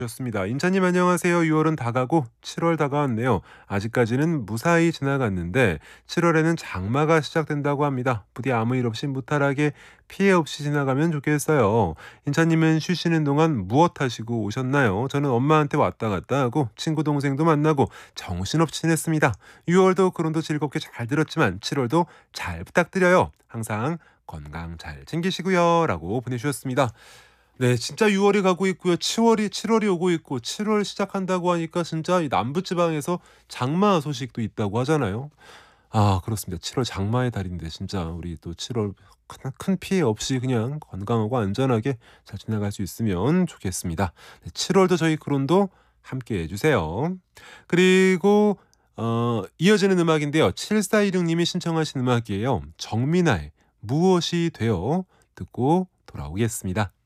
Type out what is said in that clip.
좋습니다. 인차님 안녕하세요. 6월은 다 가고 7월 다가왔네요. 아직까지는 무사히 지나갔는데 7월에는 장마가 시작된다고 합니다. 부디 아무 일 없이 무탈하게 피해 없이 지나가면 좋겠어요. 인차님은 쉬시는 동안 무엇 하시고 오셨나요? 저는 엄마한테 왔다 갔다 하고 친구 동생도 만나고 정신없이 지냈습니다. 6월도 그론도 즐겁게 잘 들었지만 7월도 잘 부탁드려요. 항상 건강 잘 챙기시고요. 라고 보내주셨습니다. 네, 진짜 6월이 가고 있고요. 7월이 오고 있고 7월 시작한다고 하니까 진짜 이 남부 지방에서 장마 소식도 있다고 하잖아요. 아, 그렇습니다. 7월 장마의 달인데 진짜 우리 또 7월 큰 피해 없이 그냥 건강하고 안전하게 잘 지나갈 수 있으면 좋겠습니다. 네, 7월도 저희 크론도 함께 해 주세요. 그리고 이어지는 음악인데요. 7416 님이 신청하신 음악이에요. 정민아의 무엇이 되어 듣고 돌아오겠습니다.